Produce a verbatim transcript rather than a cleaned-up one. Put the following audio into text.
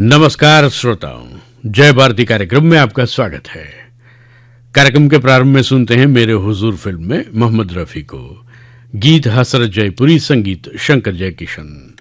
नमस्कार श्रोताओं, जय भारती कार्यक्रम में आपका स्वागत है। कार्यक्रम के प्रारंभ में सुनते हैं मेरे हुजूर फिल्म में मोहम्मद रफी को। गीत हसरत जयपुरी, संगीत शंकर जयकिशन।